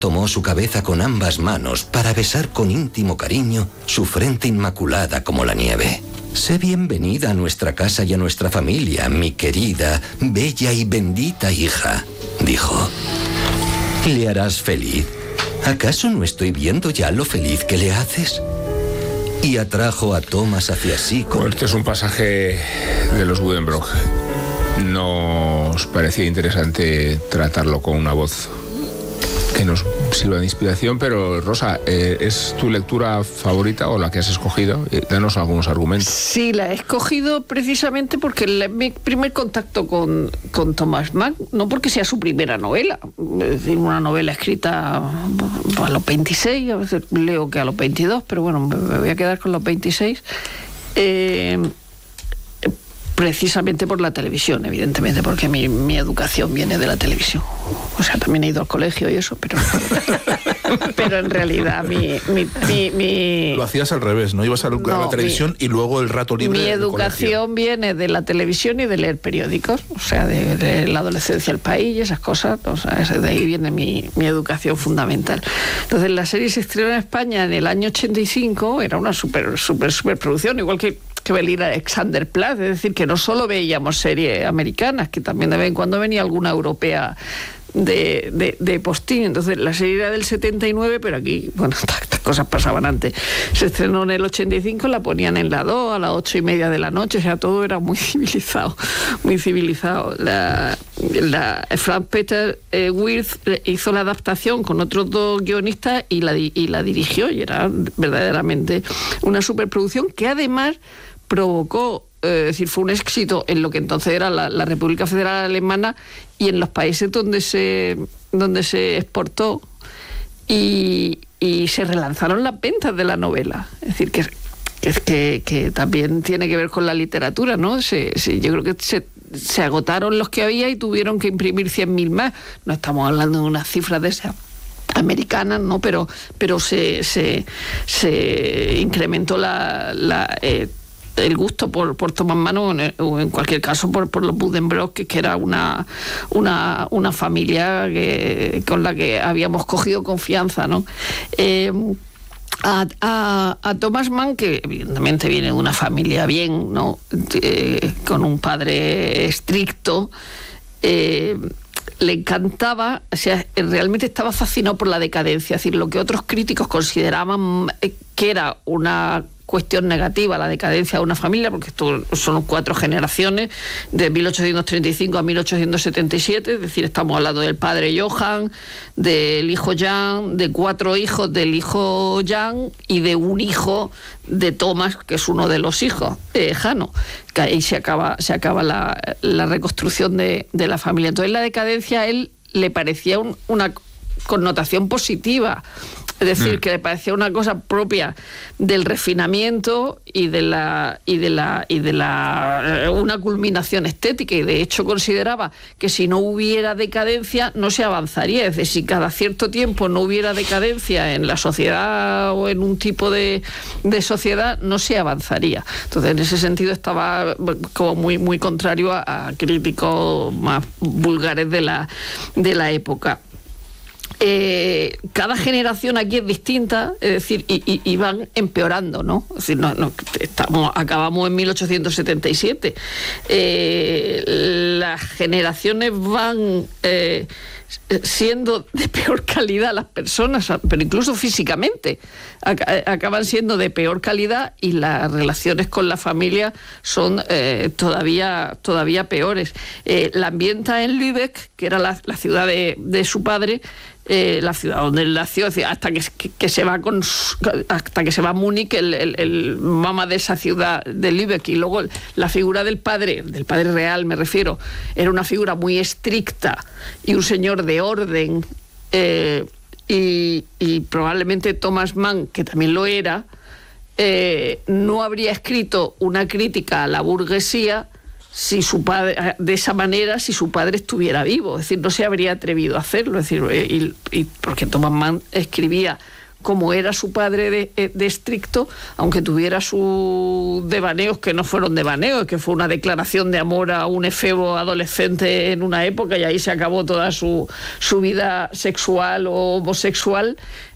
tomó su cabeza con ambas manos para besar con íntimo cariño su frente inmaculada como la nieve. Sé bienvenida a nuestra casa y a nuestra familia, mi querida, bella y bendita hija, dijo. ¿Le harás feliz? ¿Acaso no estoy viendo ya lo feliz que le haces? Y atrajo a Thomas hacia sí con... Este es un pasaje de los Buddenbrook. Nos parecía interesante tratarlo con una voz que nos sirva de inspiración, pero Rosa, ¿es tu lectura favorita o la que has escogido? Danos algunos argumentos. Sí, la he escogido precisamente porque mi primer contacto con Thomas Mann, no porque sea su primera novela, es decir, una novela escrita a los 26, a veces leo que a los 22, pero bueno, me voy a quedar con los 26, precisamente por la televisión, evidentemente, porque mi educación viene de la televisión. O sea, también he ido al colegio y eso, pero en realidad Lo hacías al revés, ¿no? Ibas a la televisión y luego el rato libre. Mi educación viene de la televisión y de leer periódicos, o sea, de la adolescencia, El País y esas cosas, o sea, de ahí viene mi educación fundamental. Entonces, la serie se estrenó en España en el año 85, era una super producción, igual que venir a Alexanderplatz, es decir, que no solo veíamos series americanas, que también de vez en cuando venía alguna europea de postín. Entonces la serie era del 79, pero aquí, bueno, estas cosas pasaban antes. Se estrenó en el 85, la ponían en la 2 a las 8:30 de la noche, o sea, todo era muy civilizado, muy civilizado. Frank Peter Wirth hizo la adaptación con otros dos guionistas y la dirigió, y era verdaderamente una superproducción que además provocó, es decir, fue un éxito en lo que entonces era la República Federal Alemana y en los países donde se exportó, y se relanzaron las ventas de la novela. Es decir, que también tiene que ver con la literatura, ¿no? Yo creo que se agotaron los que había y tuvieron que imprimir 100.000 más. No estamos hablando de unas cifras de esas americanas, ¿no? Pero se incrementó el gusto por Thomas Mann, o en cualquier caso por los Buddenbrook, que era una familia con la que habíamos cogido confianza, ¿no? A Thomas Mann, que evidentemente viene de una familia bien, ¿no? Con un padre estricto, le encantaba, o sea, realmente estaba fascinado por la decadencia, es decir, lo que otros críticos consideraban que era una cuestión negativa, la decadencia de una familia, porque esto son 4 generaciones, de 1835 a 1877, es decir, estamos hablando del padre Johann, del hijo Jan, de 4 hijos del hijo Jan y de un hijo de Thomas, que es uno de los hijos, Jano, que ahí se acaba la reconstrucción de la familia. Entonces la decadencia a él le parecía una connotación positiva, es decir, que le parecía una cosa propia del refinamiento y de una culminación estética, y de hecho consideraba que si no hubiera decadencia no se avanzaría. Es decir, si cada cierto tiempo no hubiera decadencia en la sociedad o en un tipo de sociedad, no se avanzaría. Entonces, en ese sentido estaba como muy contrario a críticos más vulgares de la época. Cada generación aquí es distinta, es decir, y van empeorando, ¿no? Es decir, acabamos en 1877. Las generaciones van siendo de peor calidad las personas, pero incluso físicamente acaban siendo de peor calidad, y las relaciones con la familia son todavía peores. La ambienta en Lübeck, que era la ciudad de su padre, la ciudad donde él nació, hasta que se va a Múnich, el mama de esa ciudad de Lübeck, y luego la figura del padre real, me refiero, era una figura muy estricta y un señor de orden, y probablemente Thomas Mann, que también lo era, no habría escrito una crítica a la burguesía si su padre, de esa manera, si su padre estuviera vivo. Es decir, no se habría atrevido a hacerlo. Es decir, y porque Thomas Mann escribía como era su padre de estricto, aunque tuviera sus devaneos, que no fueron devaneos, que fue una declaración de amor a un efebo adolescente en una época, y ahí se acabó toda su vida sexual o homosexual.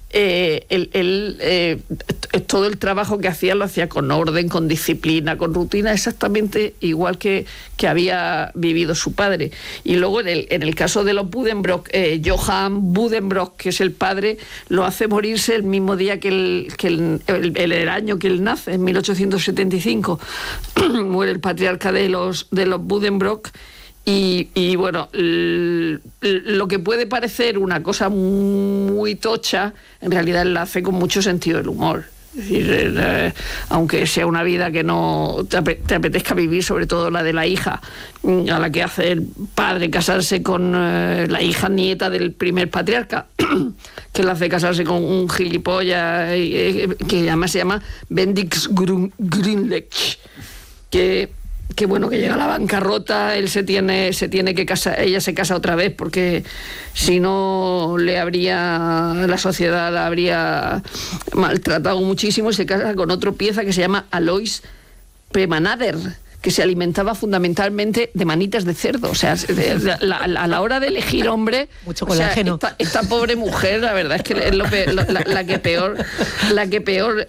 Todo el trabajo que hacía lo hacía con orden, con disciplina, con rutina, exactamente igual que había vivido su padre. Y luego en el caso de los Buddenbrook, Johann Buddenbrook, que es el padre, lo hace morirse el mismo día que el año que él nace, en 1875. Muere el patriarca de los Buddenbrook. Y bueno, lo que puede parecer una cosa muy tocha, en realidad él la hace con mucho sentido del humor. Es decir, aunque sea una vida que no te apetezca vivir, sobre todo la de la hija, a la que hace el padre casarse con la hija nieta del primer patriarca, que la hace casarse con un gilipollas que además se llama Bendix Grünlich, que bueno, que llega a la bancarrota, él se tiene que casar, ella se casa otra vez porque si no la sociedad la habría maltratado muchísimo, y se casa con otro pieza que se llama Alois Premanader, que se alimentaba fundamentalmente de manitas de cerdo. O sea, a la hora de elegir hombre, mucho colágeno. O sea, esta pobre mujer, la verdad es que es la que peor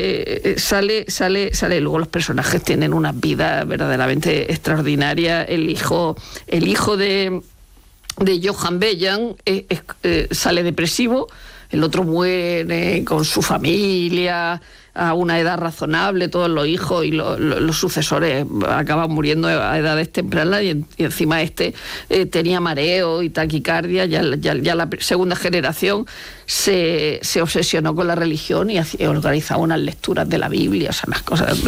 sale. Luego los personajes tienen una vida verdaderamente extraordinaria. El hijo de Johann Bellan sale depresivo, el otro muere con su familia a una edad razonable, todos los hijos y los sucesores acaban muriendo a edades tempranas, y encima tenía mareo y taquicardia. Ya la segunda generación se obsesionó con la religión y organizaba unas lecturas de la Biblia, o sea, unas cosas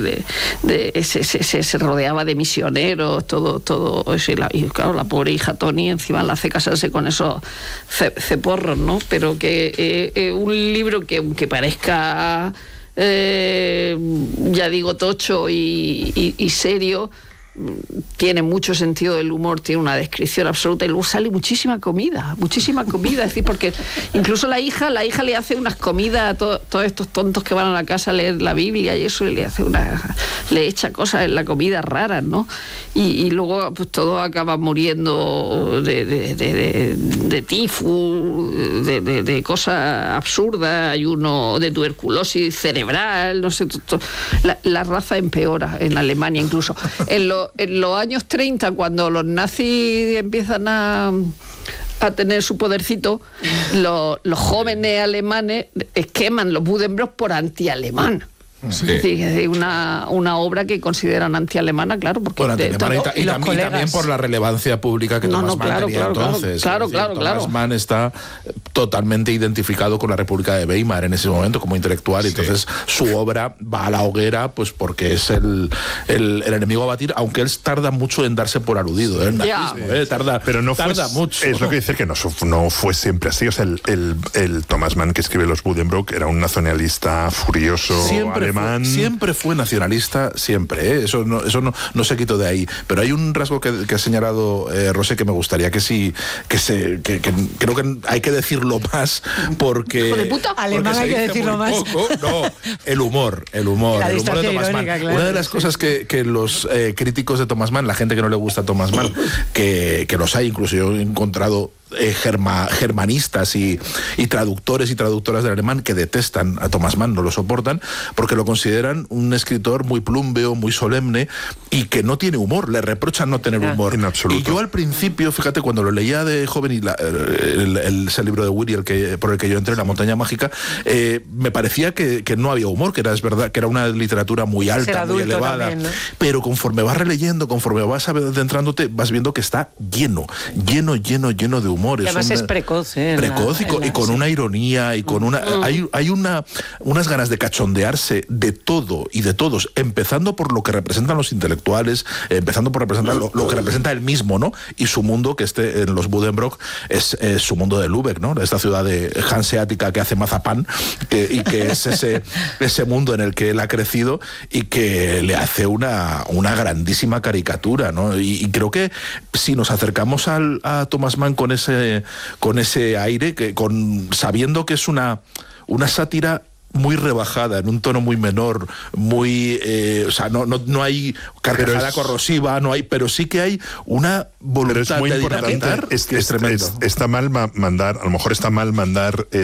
se rodeaba de misioneros, todo eso, y claro, la pobre hija Tony encima la hace casarse con esos ceporros, ¿no? Pero que un libro que aunque parezca ya digo tocho y serio, tiene mucho sentido del humor, tiene una descripción absoluta, y luego sale muchísima comida, es decir, porque incluso la hija le hace unas comidas a todos estos tontos que van a la casa a leer la Biblia y eso, y le echa cosas en la comida raras, ¿no? Y luego pues todos acaban muriendo de tifus, de cosas absurdas. Hay uno de tuberculosis cerebral, no sé, la raza empeora en Alemania incluso. En los años 30, cuando los nazis empiezan a tener su podercito, los jóvenes alemanes queman los Buddenbrook por antialemán. Sí. Es decir, una obra que consideran antialemana, claro, porque y también por la relevancia pública que Thomas Mann tenía entonces. Claro. Thomas Mann está totalmente identificado con la República de Weimar en ese momento como intelectual, sí. Entonces su obra va a la hoguera pues porque es el enemigo a batir, aunque él tarda mucho en darse por aludido, pero no tarda fue, mucho. Es lo que dice, que no fue siempre así. O sea, el Thomas Mann que escribe los Buddenbrook era un nacionalista furioso, siempre fue nacionalista, siempre, ¿eh? Eso no se quitó de ahí. Pero hay un rasgo que ha señalado Rosé que me gustaría que creo que hay que decirlo más, porque hijo de puta, alemán hay que decirlo más. El humor de Thomas Mann. Claro, una de las cosas que los críticos de Thomas Mann, la gente que no le gusta a Thomas Mann, que los hay, incluso yo he encontrado germanistas y traductores y traductoras del alemán que detestan a Thomas Mann, no lo soportan, porque lo consideran un escritor muy plúmbeo, muy solemne, y que no tiene humor, le reprochan no tener humor. En absoluto. Y yo al principio, fíjate, cuando lo leía de joven, y ese libro de Weary, por el que yo entré, La montaña mágica, me parecía que no había humor, es verdad, que era una literatura muy alta, muy elevada, también, ¿no? Pero conforme vas releyendo, conforme vas adentrándote, vas viendo que está lleno de humor. Y además es precoz, y con una ironía y con hay unas ganas de cachondearse de todo y de todos, empezando por lo que representan los intelectuales, empezando por representar lo que representa él mismo, ¿no? Y su mundo, que en los Buddenbrook es su mundo de Lübeck, ¿no? Esta ciudad hanseática que hace mazapán, y que es ese mundo en el que él ha crecido, y que le hace una grandísima caricatura, ¿no? Y creo que si nos acercamos a Thomas Mann con ese aire, sabiendo que es una una sátira muy rebajada, en un tono muy menor, muy, o sea, no hay carcajada corrosiva, pero sí que hay una voluntad pero es muy de importante, dinamitar. es que es tremendo. está mal mandar, a lo mejor está mal mandar